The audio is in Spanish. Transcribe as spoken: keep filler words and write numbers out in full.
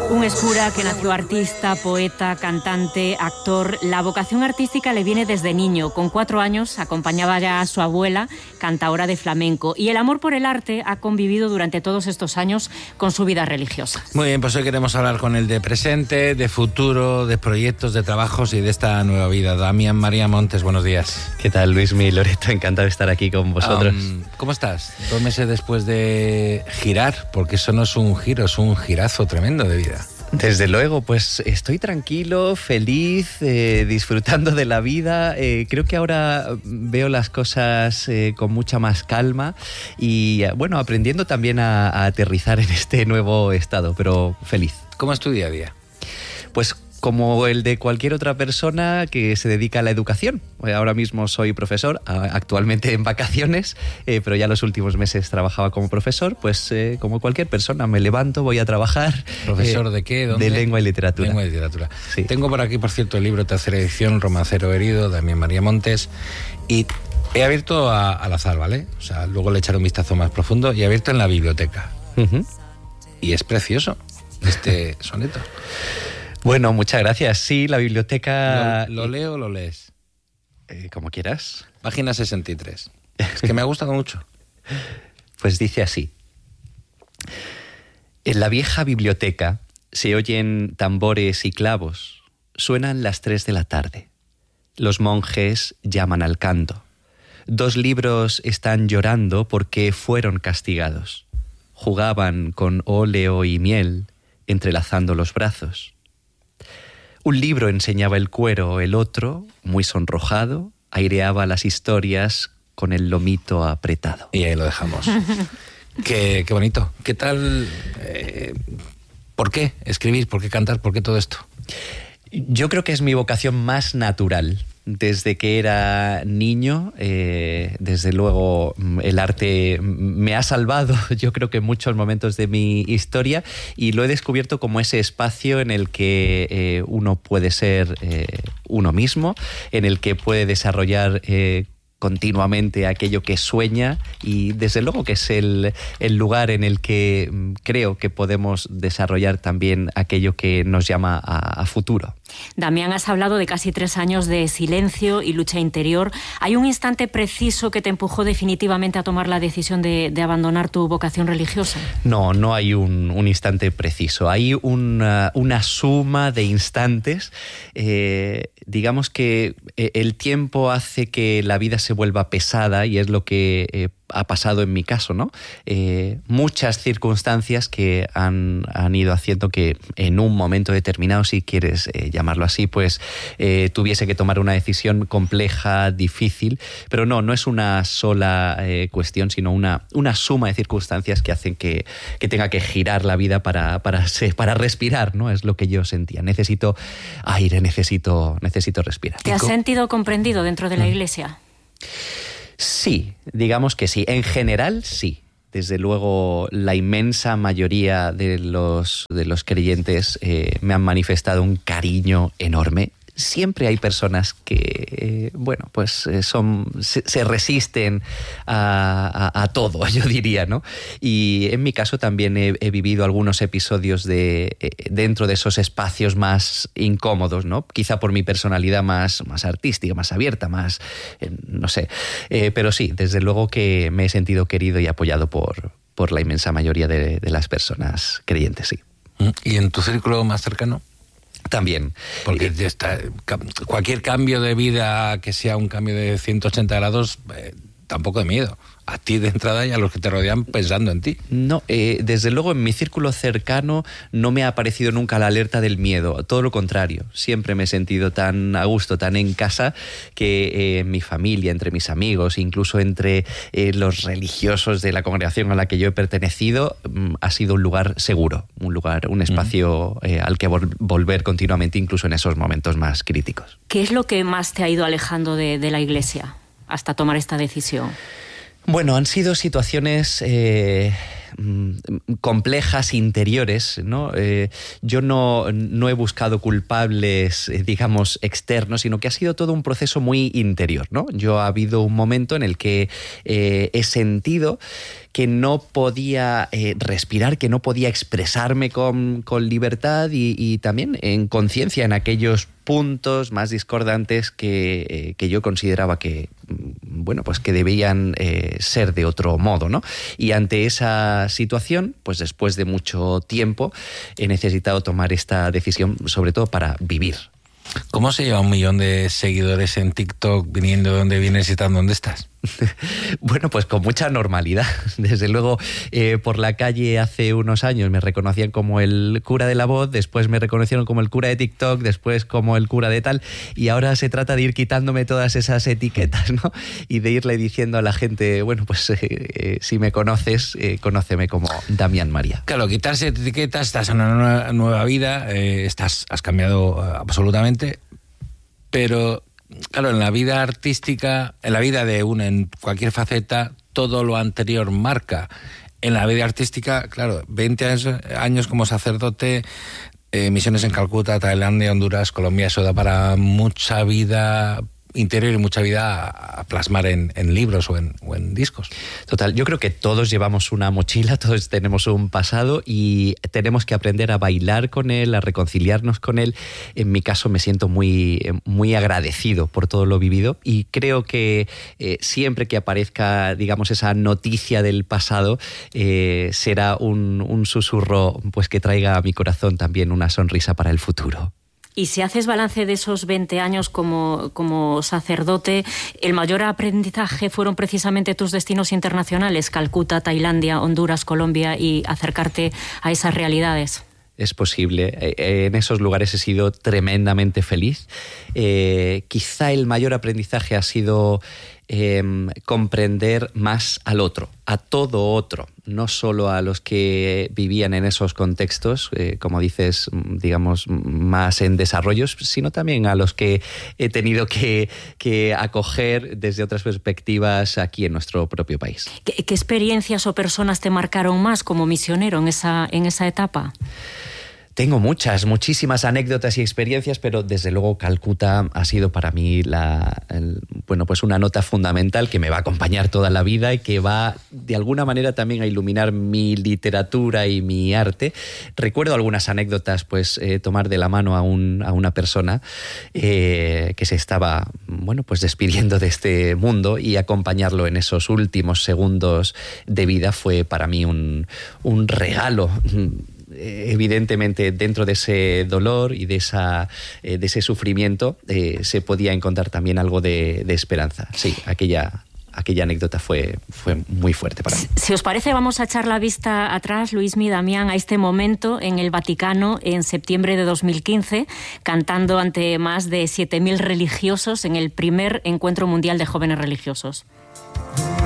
Un Escura que nació artista, poeta, cantante, actor. La vocación artística le viene desde niño. Con cuatro años acompañaba ya a su abuela, cantaora de flamenco. Y el amor por el arte ha convivido durante todos estos años con su vida religiosa. Muy bien, pues hoy queremos hablar con él de presente, de futuro, de proyectos, de trabajos y de esta nueva vida. Damián María Montes, buenos días. ¿Qué tal, Luismi, Loreto? Encantado de estar aquí con vosotros. Um, ¿Cómo estás? Dos meses después de girar, porque eso no es un giro, es un girazo tremendo de vida. Desde luego, pues estoy tranquilo, feliz, eh, disfrutando de la vida. Eh, creo que ahora veo las cosas eh, con mucha más calma y, bueno, aprendiendo también a, a aterrizar en este nuevo estado, pero feliz. ¿Cómo es tu día a día? Pues como el de cualquier otra persona que se dedica a la educación. Ahora mismo soy profesor, actualmente en vacaciones, eh, pero ya los últimos meses trabajaba como profesor, pues eh, como cualquier persona, me levanto, voy a trabajar. ¿Profesor eh, de qué? ¿Dónde? De lengua y literatura. Lengua y literatura. Sí. Tengo por aquí, por cierto, el libro Tercera Edición, Romancero Herido, Damián María Montes, y he abierto a, al azar, ¿vale? O sea, luego le echaré un vistazo más profundo, y he abierto en la biblioteca. Uh-huh. Y es precioso este soneto. Bueno, muchas gracias. Sí, la biblioteca... ¿Lo, lo leo o lo lees? Eh, como quieras. Página sesenta y tres. Es que me ha gustado mucho. Pues dice así. En la vieja biblioteca se oyen tambores y clavos. Suenan las tres de la tarde. Los monjes llaman al canto. Dos libros están llorando porque fueron castigados. Jugaban con óleo y miel, entrelazando los brazos. Un libro enseñaba el cuero, el otro, muy sonrojado, aireaba las historias con el lomito apretado. Y ahí lo dejamos. qué, qué bonito. ¿Qué tal? Eh, ¿Por qué escribir? ¿Por qué cantar? ¿Por qué todo esto? Yo creo que es mi vocación más natural. Desde que era niño, eh, desde luego el arte me ha salvado, yo creo que en muchos momentos de mi historia, y lo he descubierto como ese espacio en el que eh, uno puede ser eh, uno mismo, en el que puede desarrollar eh, continuamente aquello que sueña, y desde luego que es el, el lugar en el que creo que podemos desarrollar también aquello que nos llama a, a futuro. Damián, has hablado de casi tres años de silencio y lucha interior. ¿Hay un instante preciso que te empujó definitivamente a tomar la decisión de, de abandonar tu vocación religiosa? No, no hay un, un instante preciso. Hay una, una suma de instantes. Eh, digamos que el tiempo hace que la vida se vuelva pesada, y es lo que eh, ha pasado en mi caso, ¿no? Eh, muchas circunstancias que han, han ido haciendo que en un momento determinado, si quieres eh, llamarlo así, pues eh, tuviese que tomar una decisión compleja, difícil, pero no, no es una sola eh, cuestión, sino una, una suma de circunstancias que hacen que, que tenga que girar la vida para, para, para respirar, ¿no? Es lo que yo sentía. Necesito aire, necesito, necesito respirar. ¿Te has sentido comprendido dentro de la Iglesia? Sí, digamos que sí. En general, sí. Desde luego, la inmensa mayoría de los, de los creyentes eh, me han manifestado un cariño enorme. Siempre hay personas que, eh, bueno, pues eh, son, se, se resisten a, a, a todo, yo diría, ¿no? Y en mi caso también he, he vivido algunos episodios de, eh, dentro de esos espacios más incómodos, ¿no? Quizá por mi personalidad más, más artística, más abierta, más, eh, no sé. Eh, pero sí, desde luego que me he sentido querido y apoyado por, por la inmensa mayoría de, de las personas creyentes, sí. ¿Y en tu círculo más cercano? También. Porque está, cualquier cambio de vida que sea un cambio de ciento ochenta grados, eh, tampoco de miedo. A ti de entrada y a los que te rodean pensando en ti. No, eh, desde luego en mi círculo cercano no me ha aparecido nunca la alerta del miedo. Todo lo contrario. Siempre me he sentido tan a gusto, tan en casa, que eh, en mi familia, entre mis amigos, incluso entre eh, los religiosos de la congregación a la que yo he pertenecido, mm, ha sido un lugar seguro, un lugar, un espacio eh, al que vol- volver continuamente, incluso en esos momentos más críticos. ¿Qué es lo que más te ha ido alejando de, de la Iglesia hasta tomar esta decisión? Bueno, han sido situaciones eh, complejas, interiores, ¿no? Eh, yo no, no he buscado culpables, eh, digamos, externos, sino que ha sido todo un proceso muy interior, ¿no? Yo ha habido un momento en el que eh, he sentido que no podía eh, respirar, que no podía expresarme con, con libertad y, y también en conciencia en aquellos puntos más discordantes que, eh, que yo consideraba que, bueno, pues que debían eh, ser de otro modo, ¿no? Y ante esa situación, pues después de mucho tiempo, he necesitado tomar esta decisión, sobre todo para vivir. ¿Cómo se lleva un millón de seguidores en TikTok viniendo de donde vienes y estando donde estás? Bueno, pues con mucha normalidad. Desde luego, eh, por la calle hace unos años me reconocían como el cura de La Voz, después me reconocieron como el cura de TikTok, después como el cura de tal, y ahora se trata de ir quitándome todas esas etiquetas, ¿no? Y de irle diciendo a la gente, bueno, pues eh, eh, si me conoces, eh, conóceme como Damián María. Claro, quitarse etiquetas, estás en una nueva, nueva vida, eh, estás, has cambiado uh, absolutamente, pero... Claro, en la vida artística, en la vida de uno, en cualquier faceta, todo lo anterior marca. En la vida artística, claro, veinte años, años como sacerdote, eh, misiones en Calcuta, Tailandia, Honduras, Colombia, eso da para mucha vida interior y mucha vida a plasmar en, en libros o en, o en discos. Total, yo creo que todos llevamos una mochila, todos tenemos un pasado y tenemos que aprender a bailar con él, a reconciliarnos con él. En mi caso me siento muy, muy agradecido por todo lo vivido y creo que eh, siempre que aparezca, digamos, esa noticia del pasado, eh, será un, un susurro pues, que traiga a mi corazón también una sonrisa para el futuro. Y si haces balance de esos veinte años como, como sacerdote, ¿el mayor aprendizaje fueron precisamente tus destinos internacionales, Calcuta, Tailandia, Honduras, Colombia, y acercarte a esas realidades? Es posible. En esos lugares he sido tremendamente feliz. Eh, quizá el mayor aprendizaje ha sido eh, comprender más al otro, a todo otro, no solo a los que vivían en esos contextos, eh, como dices, digamos, más en desarrollos, sino también a los que he tenido que, que acoger desde otras perspectivas aquí en nuestro propio país. ¿Qué, qué experiencias o personas te marcaron más como misionero en esa, en esa etapa? Tengo muchas, muchísimas anécdotas y experiencias, pero desde luego Calcuta ha sido para mí la, el, bueno, pues una nota fundamental que me va a acompañar toda la vida y que va de alguna manera también a iluminar mi literatura y mi arte. Recuerdo algunas anécdotas, pues eh, tomar de la mano a, un, a una persona eh, que se estaba, bueno, pues despidiendo de este mundo y acompañarlo en esos últimos segundos de vida fue para mí un, un regalo. Evidentemente dentro de ese dolor y de, esa, de ese sufrimiento eh, se podía encontrar también algo de, de esperanza. Sí, aquella, aquella anécdota fue, fue muy fuerte para mí. Si os parece, vamos a echar la vista atrás, Luismi, Damián, a este momento en el Vaticano en septiembre de dos mil quince, cantando ante más de siete mil religiosos en el primer Encuentro Mundial de Jóvenes Religiosos.